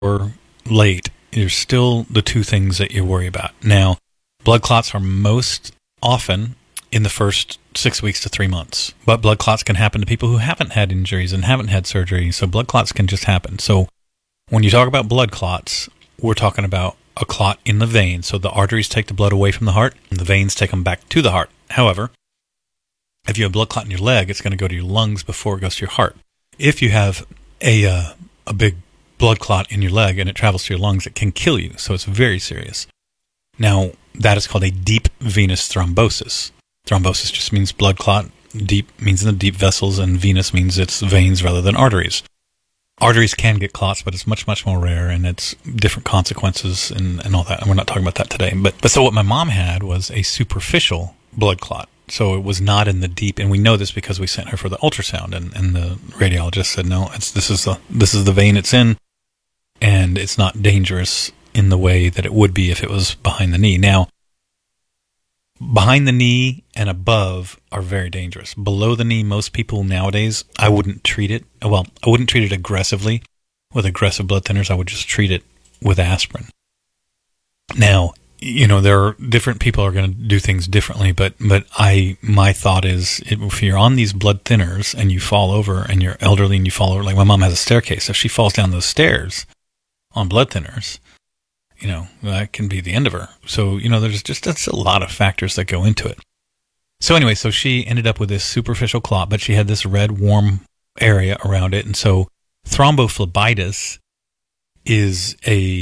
or late, there's still the two things that you worry about. Now, blood clots are most often in the first 6 weeks to 3 months. But blood clots can happen to people who haven't had injuries and haven't had surgery. So blood clots can just happen. So when you talk about blood clots, we're talking about a clot in the vein. So the arteries take the blood away from the heart and the veins take them back to the heart. However, if you have blood clot in your leg, it's going to go to your lungs before it goes to your heart. If you have a big blood clot in your leg and it travels to your lungs, it can kill you. So it's very serious. Now, that is called a deep venous thrombosis. Thrombosis just means blood clot. Deep means in the deep vessels, and venous means it's veins rather than arteries. Arteries can get clots, but it's much, much more rare, and it's different consequences and all that. And we're not talking about that today. But so what my mom had was a superficial blood clot. So it was not in the deep, and we know this because we sent her for the ultrasound, and the radiologist said, no, this is the vein it's in, and it's not dangerous in the way that it would be if it was behind the knee. Now, behind the knee and above are very dangerous. Below the knee, most people nowadays, I wouldn't treat it. Well, I wouldn't treat it aggressively with aggressive blood thinners. I would just treat it with aspirin. Now, there are different people are going to do things differently, but my thought is if you're on these blood thinners and you fall over and you're elderly and you fall over, like my mom has a staircase. If she falls down those stairs on blood thinners, that can be the end of her. So, that's a lot of factors that go into it. So anyway, so she ended up with this superficial clot, but she had this red, warm area around it. And so thrombophlebitis is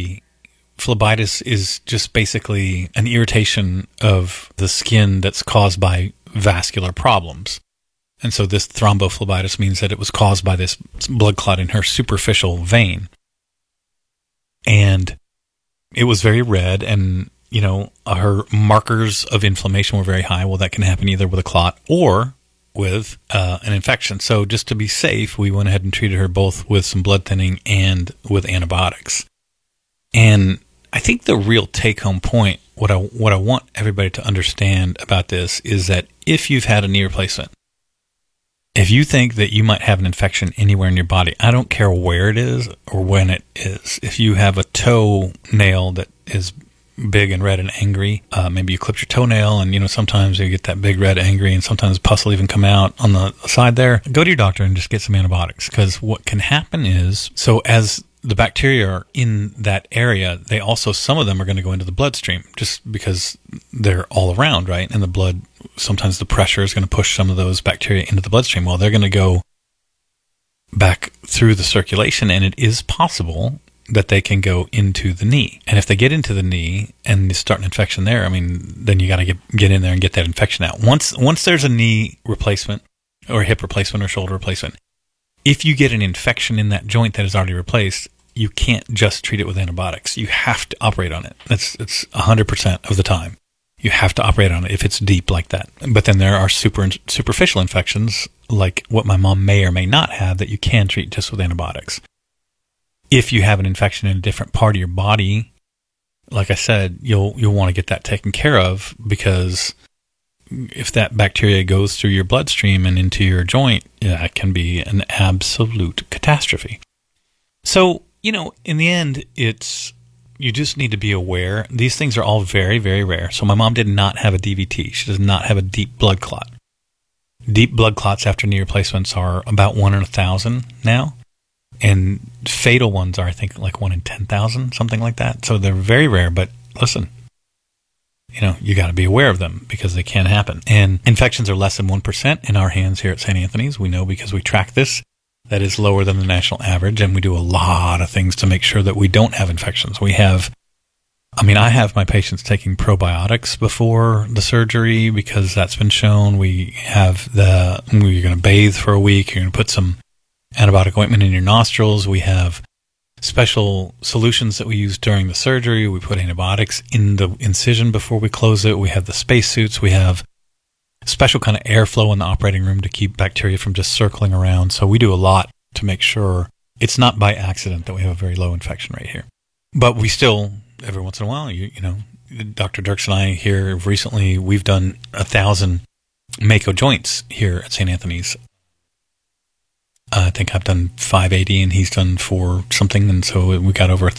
just basically an irritation of the skin that's caused by vascular problems. And so this thrombophlebitis means that it was caused by this blood clot in her superficial vein. And it was very red, and, her markers of inflammation were very high. Well, that can happen either with a clot or with an infection. So just to be safe, we went ahead and treated her both with some blood thinning and with antibiotics. And I think the real take-home point, what I want everybody to understand about this is that if you've had a knee replacement, if you think that you might have an infection anywhere in your body, I don't care where it is or when it is. If you have a toenail that is big and red and angry, maybe you clipped your toenail and, sometimes you get that big red angry and sometimes pus will even come out on the side there, go to your doctor and just get some antibiotics. Because what can happen is, so as the bacteria are in that area, some of them are going to go into the bloodstream just because they're all around, right? And the blood, sometimes the pressure is going to push some of those bacteria into the bloodstream. Well, they're going to go back through the circulation, and it is possible that they can go into the knee. And if they get into the knee and you start an infection there, then you got to get in there and get that infection out. Once there's a knee replacement or hip replacement or shoulder replacement, if you get an infection in that joint that is already replaced, you can't just treat it with antibiotics. You have to operate on it. It's 100% of the time. You have to operate on it if it's deep like that. But then there are superficial infections, like what my mom may or may not have, that you can treat just with antibiotics. If you have an infection in a different part of your body, like I said, you'll want to get that taken care of, because if that bacteria goes through your bloodstream and into your joint, it can be an absolute catastrophe. So, in the end, you just need to be aware. These things are all very, very rare. So my mom did not have a DVT. She does not have a deep blood clot. Deep blood clots after knee replacements are about 1 in 1,000 now. And fatal ones are, I think, like 1 in 10,000, something like that. So they're very rare, but listen, you got to be aware of them because they can happen. And infections are less than 1% in our hands here at St. Anthony's. We know because we track this. That is lower than the national average, and we do a lot of things to make sure that we don't have infections. I have my patients taking probiotics before the surgery because that's been shown. You're going to bathe for a week. You're going to put some antibiotic ointment in your nostrils. We have special solutions that we use during the surgery. We put antibiotics in the incision before we close it. We have the spacesuits. We have special kind of airflow in the operating room to keep bacteria from just circling around. So we do a lot to make sure it's not by accident that we have a very low infection rate here. But we still, every once in a while, Dr. Dirks and I here recently, we've done 1,000 Mako joints here at St. Anthony's. I think I've done 580 and he's done 4 something, and so we got over